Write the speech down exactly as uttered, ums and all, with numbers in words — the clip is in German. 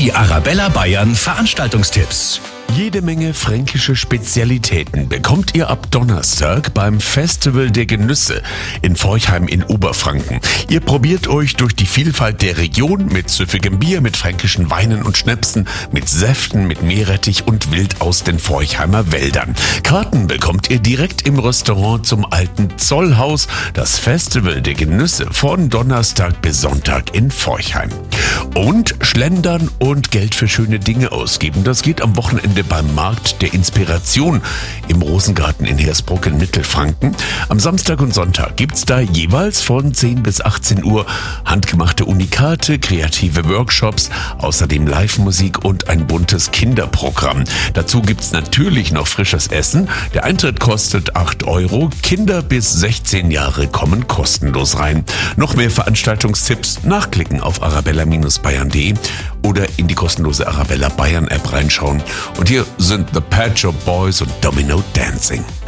Die Arabella Bayern Veranstaltungstipps. Jede Menge fränkische Spezialitäten bekommt ihr ab Donnerstag beim Festival der Genüsse in Forchheim in Oberfranken. Ihr probiert euch durch die Vielfalt der Region mit süffigem Bier, mit fränkischen Weinen und Schnäpsen, mit Säften, mit Meerrettich und Wild aus den Forchheimer Wäldern. Karten bekommt ihr direkt im Restaurant zum Alten Zollhaus. Das Festival der Genüsse von Donnerstag bis Sonntag in Forchheim. Und schlendern und Geld für schöne Dinge ausgeben, das geht am Wochenende beim Markt der Inspiration im Rosengarten in Hersbruck in Mittelfranken. Am Samstag und Sonntag gibt's da jeweils von zehn bis achtzehn Uhr handgemachte Unikate, kreative Workshops, außerdem Live-Musik und ein buntes Kinderprogramm. Dazu gibt's natürlich noch frisches Essen. Der Eintritt kostet acht Euro. Kinder bis sechzehn Jahre kommen kostenlos rein. Noch mehr Veranstaltungstipps nachklicken auf arabella Bindestrich bayern punkt de oder in die kostenlose Arabella Bayern App reinschauen. Und hier sind The Pet Shop Boys und Domino Dancing.